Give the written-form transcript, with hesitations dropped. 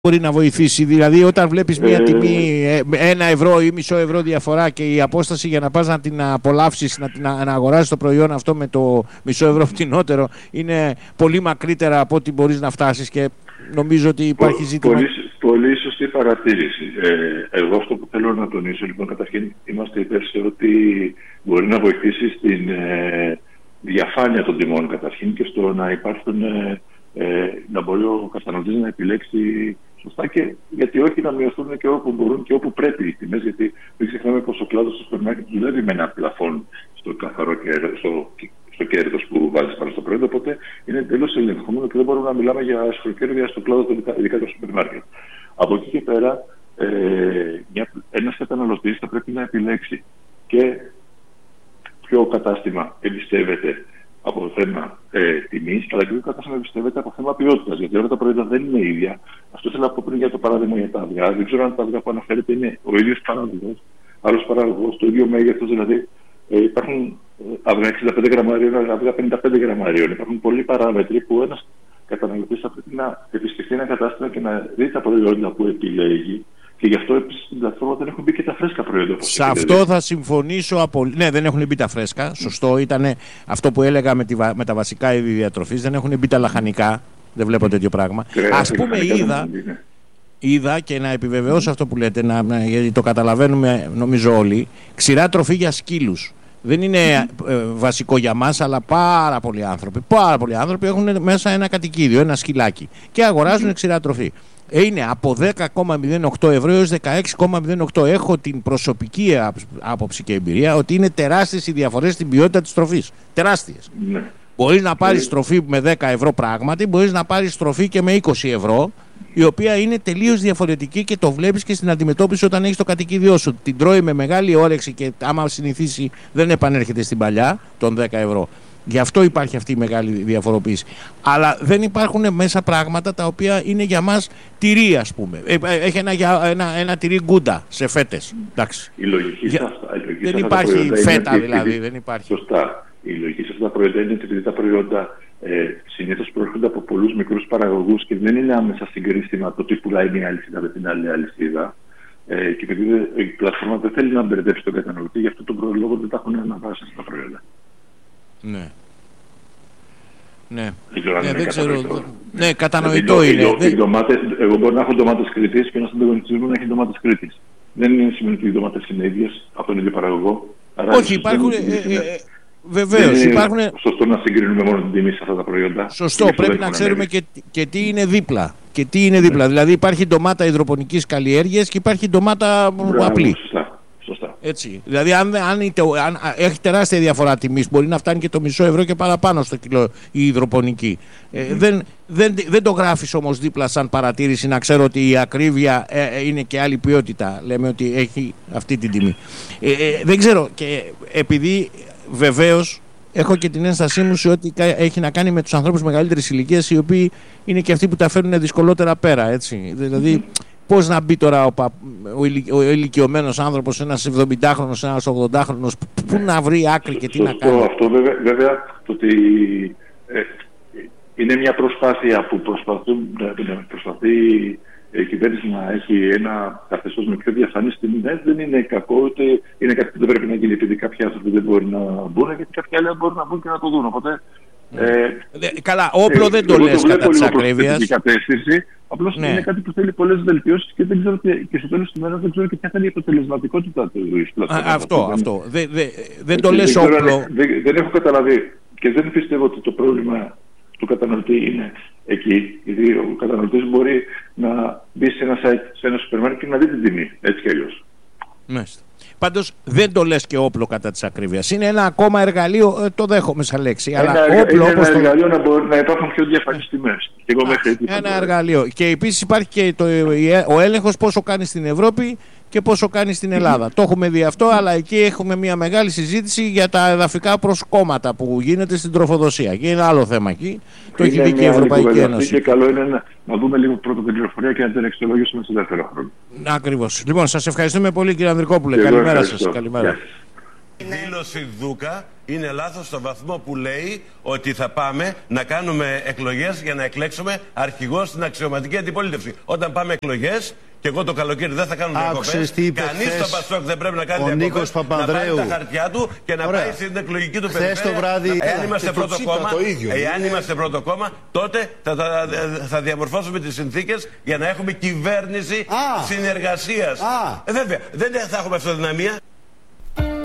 μπορεί να βοηθήσει. Δηλαδή, όταν βλέπεις μια τιμή 1 ευρώ ή μισό ευρώ διαφορά και η απόσταση για να πας να την απολαύσεις, να αγοράσεις το προϊόν αυτό με το μισό ευρώ φτηνότερο, είναι πολύ μακρύτερα από ό,τι μπορείς να φτάσεις και νομίζω ότι υπάρχει ζήτημα. Πολύ σωστή παρατήρηση. Εγώ αυτό που θέλω να τονίσω, λοιπόν, καταρχήν είμαστε υπέρ σε ότι μπορεί να βοηθήσει στην διαφάνεια των τιμών καταρχήν και στο να υπάρχουν. Να μπορεί ο καταναλωτής να επιλέξει σωστά και γιατί όχι να μειωθούν και όπου μπορούν και όπου πρέπει οι τιμές, γιατί μην ξεχνάμε πως ο κλάδος του σούπερ μάρκετ δουλεύει με ένα πλαφόν στο καθαρό στο κέρδος που βάζει πάνω στο προϊόν, οπότε είναι εντελώς ελεγχόμενο και δεν μπορούμε να μιλάμε για ασφαλοκέρδεια στον κλάδο, ειδικά το σούπερ μάρκετ. Από εκεί και πέρα, ένας καταναλωτής θα πρέπει να επιλέξει και ποιο κατάστημα εμπιστεύεται από θέμα τιμής, αλλά και ποιο κατάστημα εμπιστεύεται από θέμα ποιότητας. Γιατί όλα τα προϊόντα δεν είναι ίδια. Αυτό θέλω να πω πριν για το παράδειγμα για τα αυγά. Δεν ξέρω αν τα αυγά που αναφέρεται είναι ο ίδιος παραγωγός, άλλος παραγωγός, το ίδιο μέγεθος. Δηλαδή υπάρχουν αυγά 65 γραμμαρίων, αυγά 55 γραμμαρίων. Υπάρχουν πολλοί παράμετροι που ένας καταναλωτής θα πρέπει να επισκεφτεί ένα κατάστημα και να δει τα προϊόντα που επιλέγει. Και γι' αυτό επίσης στην πλατφόρμα δεν έχουν μπει και τα φρέσκα προϊόντα. Σε αυτό θα συμφωνήσω απολύτως. Ναι, δεν έχουν μπει τα φρέσκα. Σωστό. Ήταν αυτό που έλεγα με τα βασικά είδη διατροφής. Δεν έχουν μπει τα λαχανικά. Δεν βλέπω τέτοιο πράγμα. Ας πούμε, είδα και να επιβεβαιώσω αυτό που λέτε, γιατί το καταλαβαίνουμε νομίζω όλοι. Ξηρά τροφή για σκύλους. Δεν είναι βασικό για μας, αλλά πάρα πολλοί άνθρωποι έχουν μέσα ένα κατοικίδιο, ένα σκυλάκι και αγοράζουν ξηρά τροφή. Είναι από 10,08 ευρώ έως 16,08. Έχω την προσωπική άποψη και εμπειρία ότι είναι τεράστιες οι διαφορές στην ποιότητα της τροφής. Τεράστιες. Ναι. Μπορείς να πάρεις τροφή με 10 ευρώ πράγματι, μπορείς να πάρεις τροφή και με 20 ευρώ, η οποία είναι τελείως διαφορετική και το βλέπεις και στην αντιμετώπιση όταν έχεις το κατοικίδιό σου. Την τρώει με μεγάλη όρεξη και άμα συνηθίσει δεν επανέρχεται στην παλιά των 10 ευρώ. Γι' αυτό υπάρχει αυτή η μεγάλη διαφοροποίηση. Αλλά δεν υπάρχουν μέσα πράγματα τα οποία είναι για μας τυρί, ας πούμε. Έχει ένα τυρί γκούντα σε φέτες. Εντάξει. Η λογική σε αυτά. Δεν υπάρχει φέτα δηλαδή. Δεν υπάρχει. Σωστά. Η λογική σε αυτά τα προϊόντα είναι ότι επειδή τα προϊόντα συνήθως προέρχονται από πολλούς μικρούς παραγωγούς και δεν είναι άμεσα συγκρίσιμα το τι πουλάει μια αλυσίδα με την άλλη αλυσίδα. Και επειδή η πλατφόρμα δεν θέλει να μπερδέψει τον καταναλωτή, γι' αυτό τον λόγο δεν τα έχουν αναβάσει αυτά τα προϊόντα. Ναι. Ναι, δεν ξέρω. Ναι, κατανοητό είναι. Εγώ μπορώ να έχω ντομάτες Κρήτης και ένας ανταγωνιστής μου να έχει ντομάτες Κρήτης. Δεν είναι σημαίνει ότι οι ντομάτες είναι ίδιες από τον ίδιο παραγωγό. Όχι, υπάρχουν. Βεβαίως, υπάρχουν. Σωστό να συγκρίνουμε μόνο την τιμή σε αυτά τα προϊόντα. Σωστό, πρέπει να ξέρουμε και τι είναι δίπλα. Δηλαδή υπάρχει ντομάτα υδροπονικής καλλιέργειας και υπάρχει ντομάτα απλή. Σωστά. Έτσι. Δηλαδή, αν έχει τεράστια διαφορά τιμής, μπορεί να φτάνει και το μισό ευρώ και παραπάνω στο κιλό η υδροπονική. Δεν το γράφεις όμως δίπλα σαν παρατήρηση να ξέρω ότι η ακρίβεια είναι και άλλη ποιότητα. Λέμε ότι έχει αυτή την τιμή. Δεν ξέρω. Και επειδή βεβαίως έχω και την ένστασή μου σε ότι έχει να κάνει με τους ανθρώπους μεγαλύτερης ηλικίας, οι οποίοι είναι και αυτοί που τα φέρνουν δυσκολότερα πέρα. Έτσι. Δηλαδή, πώς να μπει τώρα ο ηλικιωμένος άνθρωπος, ένας 70χρονος, ένας 80χρονος, πού να βρει άκρη και τι να κάνει. Αυτό βέβαια το ότι είναι μια προσπάθεια που προσπαθεί η κυβέρνηση να έχει ένα καθεστώς με πιο διαφανείς τιμές, δεν είναι κακό, ούτε είναι κάτι που δεν πρέπει να γίνει επειδή κάποιοι άνθρωποι δεν μπορεί να μπουν, γιατί κάποιοι άλλοι μπορούν να μπουν και να το δουν. Οπότε, καλά, όπλο δεν το λες κατά της ακρίβειας. Απλώς είναι κάτι που θέλει πολλές βελτιώσεις και δεν ξέρω και στο τέλος του μέρα δεν ξέρω και ποια θα είναι η αποτελεσματικότητα του πλατφόρμα. Αυτό. Δεν το λες όπλο. Δεν έχω καταλαβεί και δεν πιστεύω ότι το πρόβλημα του καταναλωτή είναι εκεί. Γιατί ο καταναλωτής μπορεί να μπει σε ένα site, σε ένα σούπερ μάρκετ και να δει την τιμή, έτσι κι αλλιώς. Μάλιστα. Πάντως δεν το λες και όπλο κατά της ακρίβειας. Είναι ένα ακόμα εργαλείο, το δέχομαι σαν λέξη. Αλλά όπλο, είναι ένα εργαλείο να μπορεί να υπάρχουν πιο διαφανείς τιμές. Ένα εργαλείο. Και επίσης υπάρχει και ο έλεγχος πόσο κάνει στην Ευρώπη και πόσο κάνει στην Ελλάδα. Το έχουμε δει αυτό, αλλά εκεί έχουμε μια μεγάλη συζήτηση για τα εδαφικά προσκόμματα που γίνεται στην τροφοδοσία. Και είναι άλλο θέμα εκεί. Το έχει δει και η Ευρωπαϊκή Ένωση. Και καλό είναι να δούμε λίγο πρώτα την πληροφορία και να την αξιολογήσουμε σε δεύτερο χρόνο. Ακριβώς. Λοιπόν, σας ευχαριστούμε πολύ, κύριε Ανδρικόπουλε. Καλημέρα σας. Καλημέρα. Δήλωση Δούκα είναι λάθος στο βαθμό που λέει ότι θα πάμε να κάνουμε εκλογές για να εκλέξουμε αρχηγό στην αξιωματική αντιπολίτευση. Όταν πάμε εκλογές, και εγώ το καλοκαίρι δεν θα κάνω διακοπές. Κανείς στο Πασόκ δεν πρέπει να κάνει διακοπές. Να πάρει τα χαρτιά του και να πάει στην εκλογική του περιφέρεια. Εάν είμαστε πρώτο κόμμα, τότε θα διαμορφώσουμε τις συνθήκες για να έχουμε κυβέρνηση συνεργασίας. Βέβαια, δεν θα έχουμε αυτοδυναμία.